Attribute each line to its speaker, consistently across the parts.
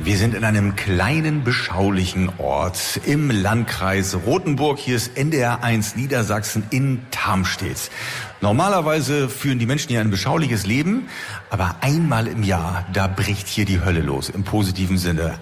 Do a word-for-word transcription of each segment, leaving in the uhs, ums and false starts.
Speaker 1: Wir sind in einem kleinen, beschaulichen Ort im Landkreis Rothenburg. Hier ist N D R eins Niedersachsen in Tarmstedt. Normalerweise führen die Menschen hier ein beschauliches Leben, aber einmal im Jahr, da bricht hier die Hölle los, im positiven Sinne.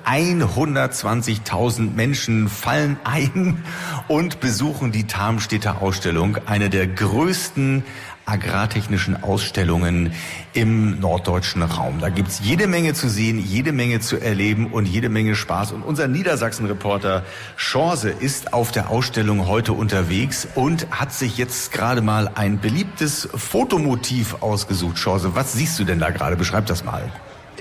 Speaker 1: hundertzwanzigtausend Menschen fallen ein und besuchen die Tarmstedter Ausstellung, eine der größten agrartechnischen Ausstellungen im norddeutschen Raum. Da gibt's jede Menge zu sehen, jede Menge zu erleben und jede Menge Spaß. Und unser Niedersachsen-Reporter Schorse ist auf der Ausstellung heute unterwegs und hat sich jetzt gerade mal ein beliebtes Fotomotiv ausgesucht. Schorse, was siehst du denn da gerade? Beschreib das mal.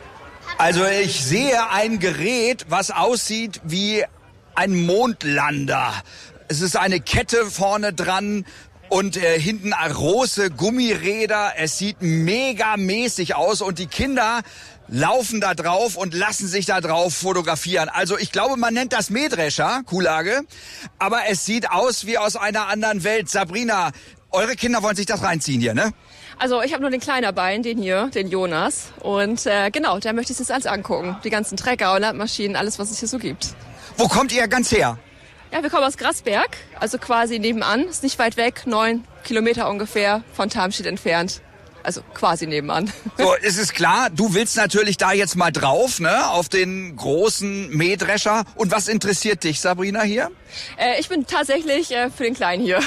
Speaker 2: Also ich sehe ein Gerät, was aussieht wie ein Mondlander. Es ist eine Kette vorne dran. Und äh, hinten große Gummiräder. Es sieht megamäßig aus und die Kinder laufen da drauf und lassen sich da drauf fotografieren. Also ich glaube, man nennt das Mähdrescher, Kuhlage, aber es sieht aus wie aus einer anderen Welt. Sabrina, eure Kinder wollen sich das reinziehen hier, ne?
Speaker 3: Also ich habe nur den Kleinen dabei, den hier, den Jonas. Und äh, genau, der möchte sich das alles angucken. Die ganzen Trecker und Landmaschinen, alles, was es hier so gibt.
Speaker 2: Wo kommt ihr ganz her?
Speaker 3: Ja, wir kommen aus Grasberg, also quasi nebenan, ist nicht weit weg, neun Kilometer ungefähr von Tarmstedt entfernt. Also quasi nebenan.
Speaker 2: So, es ist klar, du willst natürlich da jetzt mal drauf, ne, auf den großen Mähdrescher. Und was interessiert dich, Sabrina, hier?
Speaker 3: Äh, ich bin tatsächlich äh, für den Kleinen hier.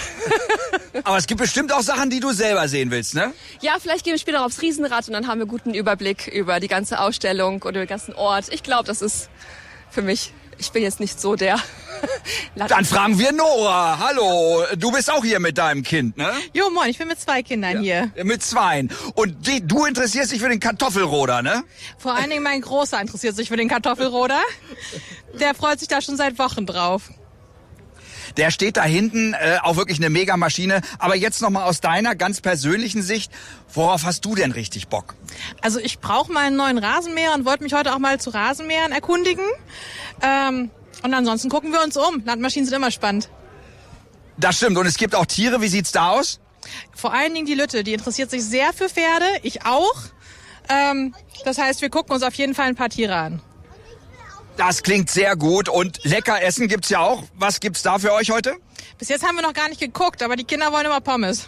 Speaker 2: Aber es gibt bestimmt auch Sachen, die du selber sehen willst, ne?
Speaker 3: Ja, vielleicht gehen wir später aufs Riesenrad und dann haben wir guten Überblick über die ganze Ausstellung oder den ganzen Ort. Ich glaube, das ist für mich, ich bin jetzt nicht so der...
Speaker 2: Dann fragen wir Nora. Hallo, du bist auch hier mit deinem Kind, ne?
Speaker 4: Jo, moin, ich bin mit zwei Kindern ja. hier.
Speaker 2: Mit zweien. Und die, du interessierst dich für den Kartoffelroder, ne?
Speaker 4: Vor allen Dingen mein Großer interessiert sich für den Kartoffelroder. Der freut sich da schon seit Wochen drauf.
Speaker 2: Der steht da hinten, äh, auch wirklich eine Megamaschine. Aber jetzt nochmal aus deiner ganz persönlichen Sicht, worauf hast du denn richtig Bock?
Speaker 4: Also ich brauche mal einen neuen Rasenmäher und wollte mich heute auch mal zu Rasenmähern erkundigen. Ähm... Und ansonsten gucken wir uns um. Landmaschinen sind immer spannend.
Speaker 2: Das stimmt. Und es gibt auch Tiere. Wie sieht's da aus?
Speaker 4: Vor allen Dingen die Lütte. Die interessiert sich sehr für Pferde. Ich auch. Ähm, das heißt, wir gucken uns auf jeden Fall ein paar Tiere an.
Speaker 2: Das klingt sehr gut. Und lecker essen gibt's ja auch. Was gibt's da für euch heute?
Speaker 4: Bis jetzt haben wir noch gar nicht geguckt, aber die Kinder wollen immer Pommes.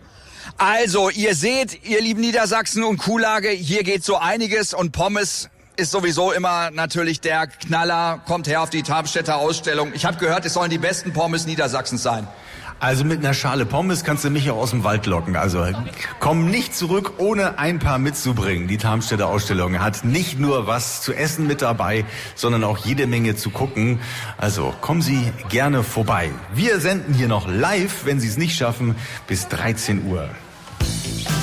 Speaker 2: Also, ihr seht, ihr lieben Niedersachsen und Kuhlage, hier geht so einiges. Und Pommes ist sowieso immer natürlich der Knaller. Kommt her auf die Tarmstedter Ausstellung. Ich habe gehört, es sollen die besten Pommes Niedersachsens sein.
Speaker 1: Also mit einer Schale Pommes kannst du mich auch aus dem Wald locken. Also komm nicht zurück, ohne ein paar mitzubringen. Die Tarmstedter Ausstellung hat nicht nur was zu essen mit dabei, sondern auch jede Menge zu gucken. Also kommen Sie gerne vorbei. Wir senden hier noch live, wenn Sie es nicht schaffen, bis dreizehn Uhr.